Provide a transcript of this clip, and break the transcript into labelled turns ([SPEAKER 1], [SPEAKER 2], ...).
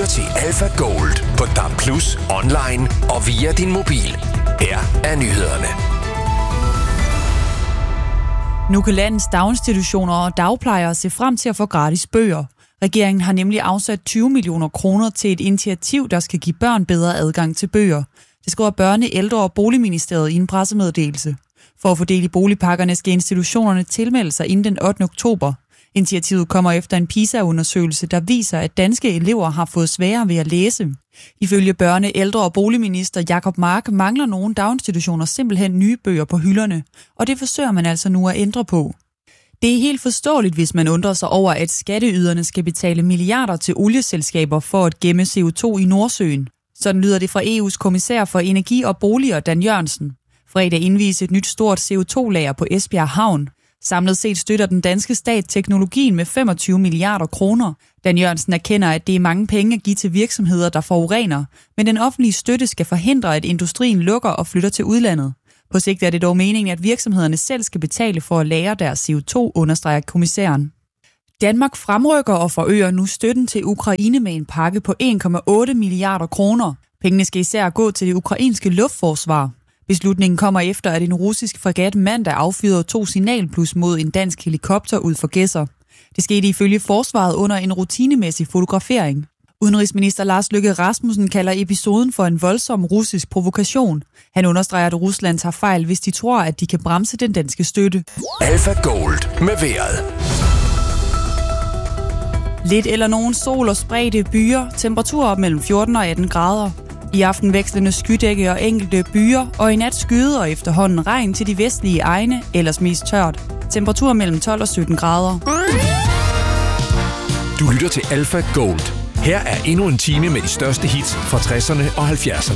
[SPEAKER 1] lytter til Alpha Gold på DAB+, online og via din mobil. Her er nyhederne.
[SPEAKER 2] Nu kan landets daginstitutioner og dagplejere se frem til at få gratis bøger. Regeringen har nemlig afsat 20 millioner kroner til et initiativ, der skal give børn bedre adgang til bøger. Det skriver Børne-, Ældre- og Boligministeriet i en pressemeddelelse. For at få del i boligpakkerne skal institutionerne tilmelde sig inden den 8. oktober. Initiativet kommer efter en PISA-undersøgelse, der viser, at danske elever har fået sværere ved at læse. Ifølge børne-, ældre- og boligminister Jacob Mark mangler nogle daginstitutioner simpelthen nye bøger på hylderne, og det forsøger man altså nu at ændre på. Det er helt forståeligt, hvis man undrer sig over, at skatteyderne skal betale milliarder til olieselskaber for at gemme CO2 i Nordsøen. Sådan lyder det fra EU's kommissær for energi og boliger, Dan Jørgensen. Fredag indviser et nyt stort CO2-lager på Esbjerg Havn. Samlet set støtter den danske stat teknologien med 25 milliarder kroner. Dan Jørgensen erkender, at det er mange penge at give til virksomheder, der forurener, men den offentlige støtte skal forhindre, at industrien lukker og flytter til udlandet. På sigt er det dog meningen, at virksomhederne selv skal betale for at lagre deres CO2, understreger kommissæren. Danmark fremrykker og forøger nu støtten til Ukraine med en pakke på 1,8 milliarder kroner. Pengene skal især gå til det ukrainske luftforsvar. Beslutningen kommer efter, at en russisk fregat mandag affyrede 2 signalplus mod en dansk helikopter ud for Gedser. Det skete ifølge forsvaret under en rutinemæssig fotografering. Udenrigsminister Lars Løkke Rasmussen kalder episoden for en voldsom russisk provokation. Han understreger, at Rusland tager fejl, hvis de tror, at de kan bremse den danske støtte.
[SPEAKER 1] Alpha Gold med vejret.
[SPEAKER 2] Lidt eller nogen sol og spredte byer, temperaturer op mellem 14 og 18 grader. I aften vekslende skydække og enkelte byer, og i nat skyde og efterhånden regn til de vestlige egne, ellers mest tørt. Temperaturer mellem 12 og 17 grader.
[SPEAKER 1] Du lytter til Alpha Gold. Her er endnu en time med de største hits fra 60'erne og 70'erne.